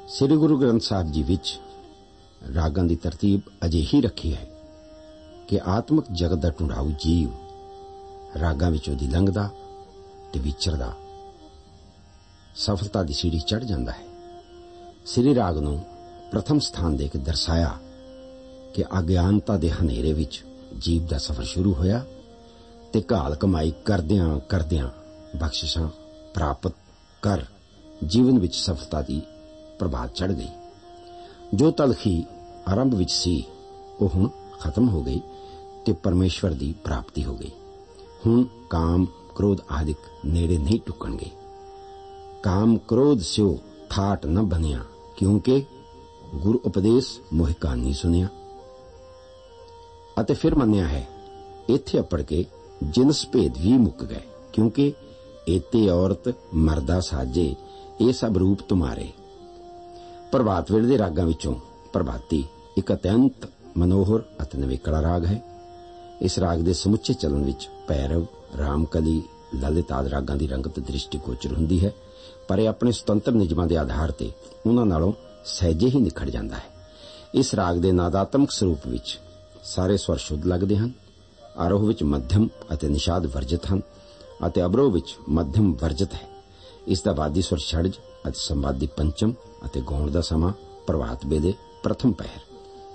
ਸ੍ਰੀ ਗੁਰੂ ਗ੍ਰੰਥ ਸਾਹਿਬ ਜੀ ਵਿੱਚ ਰਾਗਾਂ ਦੀ ਤਰਤੀਬ ਅਜਿਹੀ ਰੱਖੀ ਹੈ ਕਿ ਆਤਮਿਕ ਜਗਤ ਦਾ ਢੂੰਡਾਊ ਜੀਵ ਰਾਗਾਂ ਵਿੱਚੋਂ ਦੀ ਲੰਘਦਾ ਤੇ ਵਿਚਰਦਾ ਸਫਲਤਾ ਦੀ ਸੀੜੀ ਚੜ੍ਹ ਜਾਂਦਾ ਹੈ। ਸ੍ਰੀ ਰਾਗ ਨੂੰ ਪ੍ਰਥਮ ਸਥਾਨ ਦੇ ਕੇ ਦਰਸਾਇਆ ਕਿ ਅਗਿਆਨਤਾ ਦੇ ਹਨੇਰੇ ਵਿੱਚ ਜੀਵ ਦਾ ਸਫ਼ਰ ਸ਼ੁਰੂ ਹੋਇਆ ਤੇ ਘਾਲ ਕਮਾਈ ਕਰਦਿਆਂ ਕਰਦਿਆਂ ਬਖਸ਼ਿਸ਼ਾਂ ਪ੍ਰਾਪਤ ਕਰ ਜੀਵਨ ਵਿੱਚ ਸਫਲਤਾ ਦੀ ਪ੍ਰਭਾਤ ਚੜ੍ਹ ਗਈ। ਜੋ ਤਲਖੀ ਆਰੰਭ ਵਿੱਚ ਸੀ ਉਹ ਹੁਣ ਖਤਮ ਹੋ ਗਈ ਤੇ ਪਰਮੇਸ਼ਵਰ ਦੀ ਪ੍ਰਾਪਤੀ ਹੋ ਗਈ। ਹੁਣ ਕਾਮ ਕ੍ਰੋਧ ਆਦਿਕ ਨੇੜੇ ਨਹੀਂ ਟੁੱਕਣਗੇ। ਕਾਮ ਕ੍ਰੋਧ ਸਿਓ ਠਾਟ न ਬਨਿਆ, ਕਿਉਂਕਿ ਗੁਰੂ ਉਪਦੇਸ਼ ਮੋਹਿ ਕਹਾਣੀ ਸੁਣਿਆ। ਅਤੇ ਫਿਰ ਮੰਨਿਆ ਹੈ ਇੱਥੇ ਅਪੜ ਕੇ ਜਿਨਸ ਭੇਦ ਵੀ ਮੁੱਕ ਗਏ, ਕਿਉਂਕਿ ਏਤੇ ਔਰਤ ਮਰਦਾ ਸਾਜੇ ਇਹ ਸਭ ਰੂਪ ਤੁਮਾਰੇ। ਪ੍ਰਭਾਤ ਵੇਲੇ ਦੇ ਰਾਗਾਂ ਵਿੱਚੋਂ ਪ੍ਰਭਾਤੀ ਇੱਕ ਅਤਿਅੰਤ ਮਨੋਹਰ ਅਤੇ ਨਵੇਕਲਾ ਰਾਗ ਹੈ। ਇਸ ਰਾਗ ਦੇ ਸਮੁੱਚੇ ਚੱਲਣ ਵਿੱਚ ਭੈਰਵ, ਰਾਮਕਲੀ, ਲਲਿਤ ਆਦਿ ਰਾਗਾਂ ਦੀ ਰੰਗਤ ਦ੍ਰਿਸ਼ਟੀਗੋਚਰ ਹੁੰਦੀ ਹੈ, ਪਰ ਇਹ ਆਪਣੇ ਸੁਤੰਤਰ ਨਿਯਮਾਂ ਦੇ ਆਧਾਰ ਤੇ ਉਹਨਾਂ ਨਾਲੋਂ ਸਹਿਜੇ ਹੀ ਨਿਖੜ ਜਾਂਦਾ ਹੈ। ਇਸ ਰਾਗ ਦੇ ਨਾਦਾਤਮਕ ਸਰੂਪ ਵਿੱਚ ਸਾਰੇ ਸਵਰ ਸ਼ੁੱਧ ਲੱਗਦੇ ਹਨ। ਆਰੋਹ ਵਿੱਚ ਮੱਧਮ ਅਤੇ ਨਿਸ਼ਾਦ ਵਰਜਿਤ ਹਨ ਅਤੇ ਅਵਰੋਹ ਵਿੱਚ ਮੱਧਮ ਵਰਜਿਤ ਹੈ। ਇਸ ਦਾ ਵਾਦੀ ਸਵਰ ਛੜਜ ਅਤੇ ਸੰਵਾਦੀ ਪੰਚਮ ਅਤੇ ਗਾਉਣ ਦਾ ਸਮਾਂ ਪ੍ਰਭਾਤ ਵੇਲੇ ਪ੍ਰਥਮ ਪਹਿਰ।